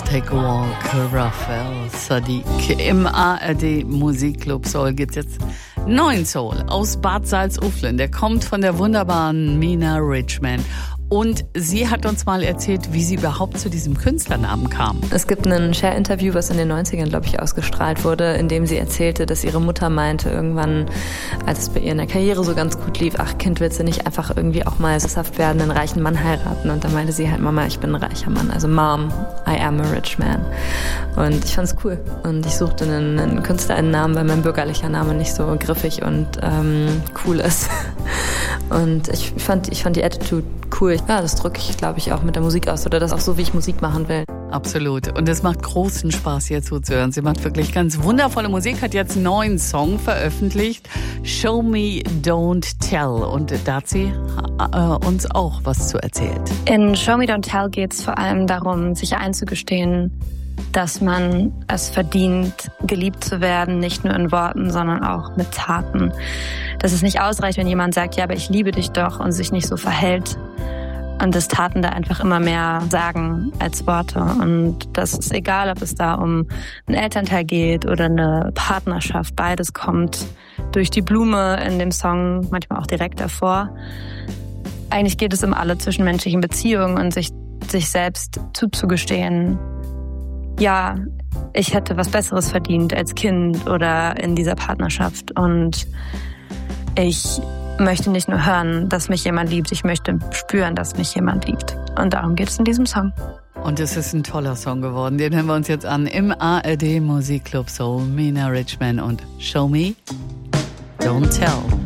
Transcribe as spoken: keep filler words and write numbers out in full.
Take a Walk, Raphael Saadiq. Im A R D Musikclub Soul gibt's jetzt neuen Soul aus Bad Salzuflen. Der kommt von der wunderbaren Mina Richman. Und sie hat uns mal erzählt, wie sie überhaupt zu diesem Künstlernamen kam. Es gibt ein Share-Interview, was in den neunzigern, glaube ich, ausgestrahlt wurde, in dem sie erzählte, dass ihre Mutter meinte irgendwann, als es bei ihr in der Karriere so ganz gut lief, ach Kind, willst du nicht einfach irgendwie auch mal sesshaft werden, einen reichen Mann heiraten? Und dann meinte sie halt, Mama, ich bin ein reicher Mann. Also Mom, I am a rich man. Und ich fand's cool. Und ich suchte einen, einen Künstlerinnennamen, weil mein bürgerlicher Name nicht so griffig und ähm, cool ist. Und ich fand, ich fand die Attitude cool. Ja, das drücke ich, glaube ich, auch mit der Musik aus. Oder das auch so, wie ich Musik machen will. Absolut. Und es macht großen Spaß, hier zuzuhören. Sie macht wirklich ganz wundervolle Musik, hat jetzt einen neuen Song veröffentlicht. Show Me, Don't Tell. Und da hat sie äh, uns auch was zu erzählt. In Show Me, Don't Tell geht es vor allem darum, sich einzugestehen, dass man es verdient, geliebt zu werden, nicht nur in Worten, sondern auch mit Taten. Dass es nicht ausreicht, wenn jemand sagt, ja, aber ich liebe dich doch und sich nicht so verhält. Und dass Taten da einfach immer mehr sagen als Worte. Und das ist egal, ob es da um einen Elternteil geht oder eine Partnerschaft. Beides kommt durch die Blume in dem Song, manchmal auch direkt davor. Eigentlich geht es um alle zwischenmenschlichen Beziehungen und sich, sich selbst zuzugestehen, ja, ich hätte was Besseres verdient als Kind oder in dieser Partnerschaft. Und ich möchte nicht nur hören, dass mich jemand liebt, ich möchte spüren, dass mich jemand liebt. Und darum geht es in diesem Song. Und es ist ein toller Song geworden. Den hören wir uns jetzt an im A R D Musikclub Soul. Mina Richman und Show Me, Don't Tell.